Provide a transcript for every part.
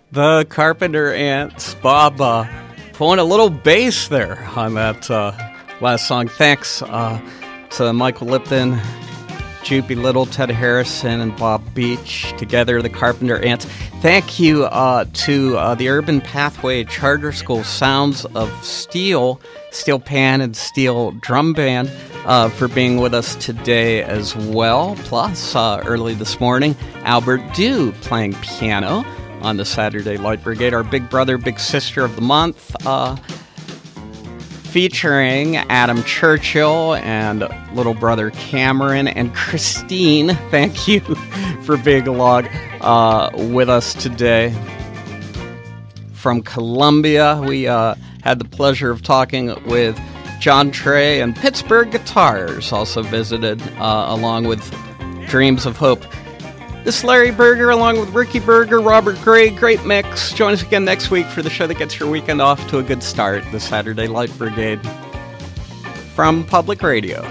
The Carpenter Ants, Bob, pulling a little bass there on that last song. Thanks to Michael Lipton, Jupy Little, Ted Harrison, and Bob Beach, together the Carpenter Ants. Thank you to the Urban Pathway Charter School Sounds of Steel, Steel Pan and Steel Drum Band for being with us today as well. Plus, early this morning, Albert Dew playing piano on the Saturday Light Brigade, our big brother, big sister of the month, featuring Adam Churchill and little brother Cameron and Christine. Thank you for being along with us today. From Columbia, we had the pleasure of talking with John Trey, and Pittsburgh Guitars also visited along with Dreams of Hope. This is Larry Berger along with Ricky Berger, Robert Gray. Great mix. Join us again next week for the show that gets your weekend off to a good start, the Saturday Light Brigade from Public Radio.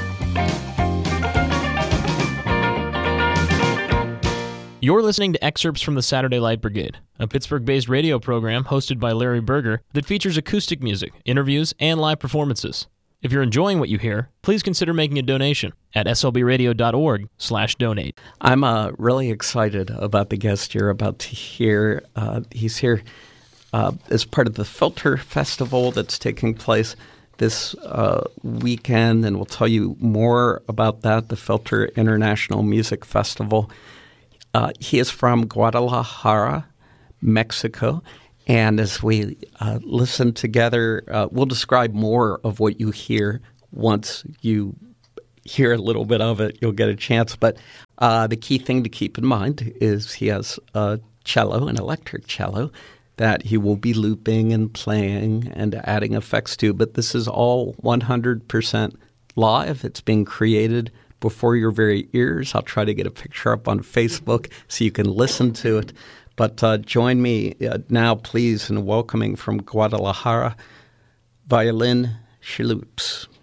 You're listening to excerpts from the Saturday Light Brigade, a Pittsburgh-based radio program hosted by Larry Berger that features acoustic music, interviews, and live performances. If you're enjoying what you hear, please consider making a donation at slbradio.org/donate. I'm really excited about the guest you're about to hear. He's here as part of the Filter Festival that's taking place this weekend, and we'll tell you more about that, the Filter International Music Festival. He is from Guadalajara, Mexico. And as we listen together, we'll describe more of what you hear once you hear a little bit of it. You'll get a chance. But the key thing to keep in mind is he has a cello, an electric cello, that he will be looping and playing and adding effects to. But this is all 100% live. It's being created before your very ears. I'll try to get a picture up on Facebook so you can listen to it. But join me now, please, in welcoming from Guadalajara, Violin Chiloops.